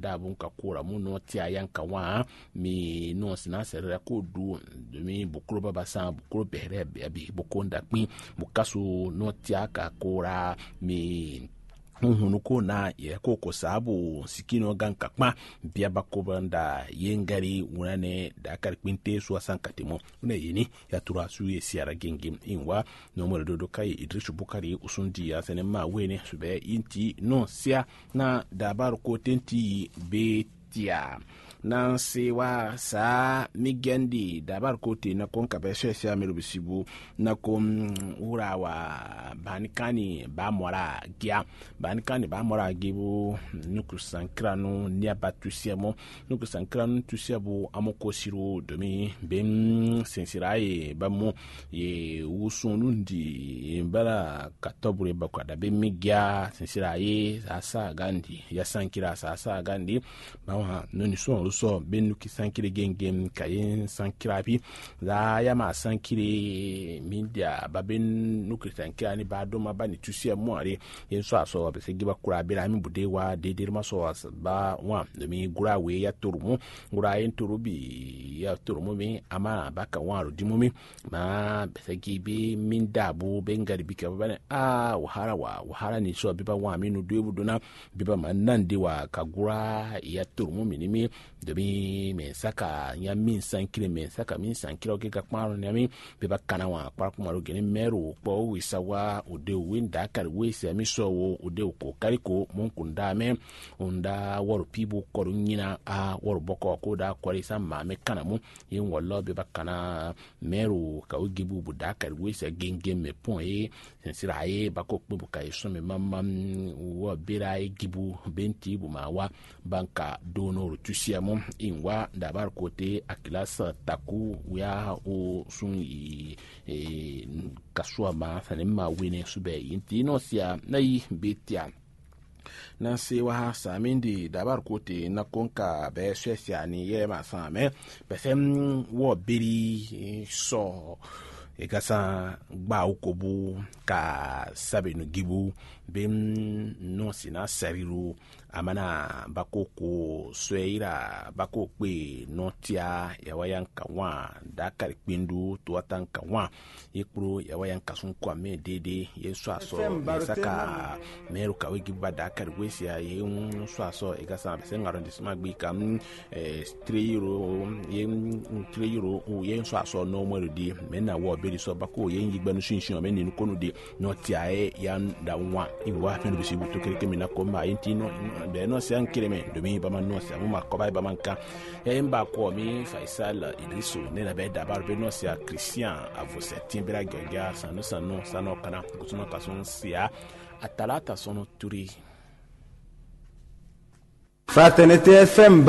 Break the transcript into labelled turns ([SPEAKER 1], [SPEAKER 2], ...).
[SPEAKER 1] da bun ka kora mu no tia yanka wa mi no sina sere ko du mi bukuro baba sa bukuro bere bi bukonda kpi bukasu no tia ka kora mi hunuko na ya koko sabu sikino ganka kpa biya bakobanda yengari unane da karpinte su asankatimo une yini ya tura su ye siara gengim inwa no mo dodo kai Idrisu Bukari usundi ya senema wene sube inti no sia na dabar ko tenti betia na sewa sa migendi dabar kote na konka beshe sia merubisibu na kom urawa banikani ba mora gia banikani ba mora gibu nuku sankranu nia batusiamo nuku sankranu tusiabu amoko siru domi bem sensiraye bamu ye usunundi mbala katobure bakwada be migia sensiraye asa gandi ya sankira asa gandi bawa noni so benuki sankire gengem kayen sankirabi la yama sankire media baben nuki sankira ni bado mabani tusia moare yenso aso be segiba kura bela mi budewa dedirma so ba wa mi gura we ya turumu gura yen turubi ya turumu mi ama baka waro dimumi ma be segibi mindabu bengari bika bane wahara ni so biba wa mi no duebuduna biba manandi wa kagura ya turumu minimi domi me saka nya min sankire me saka min sankire ke kakmaro nyami be bakana wa kwa kumaro gene meru po wisawa ode winda kar wese mi so wo ode ko kariko munkunda me unda wor pibu koru nyina a wor boko ko da kori sama me kanamu yin wallo be bakana meru ka ugibu buda kar wese genge me pon e sensiraye bako pubu kai so me mamam wo biraye gibu benti bu mawa banka donor tusiamo inwa dabar kote akilasa taku ya o sun kasua ma sanema wine sube inti no sia nai betia na sewa samindi dabar kote na konka be shesia ni ye ma same besem wo biri so ekasa gba ukobu ka sabenu gibu bem no sina sariru amana bakoko sweira bakokpe notia yawayanka wa dakar pindu tuatanka wa ikuru yawayanka sun kwa me dede yesu aso saka meru kawe giba dakar wesia ye so aso ekasa besen arrondissement gbi kam 3 euro ye so aso no mo di mena wo beri so bako ye yigbanu shinshin me ni kono de notia e ya da wa iwa fenu bisibu to kereke mina ko ma intino be no se ankire me domi ba man no se mu makoba ba manka e mba ko mi Faisal Idrisu ne na be dabar be no se Christian avosetin bira gaga sano kana kutuno kason sia atalata sono turi Fraternité FM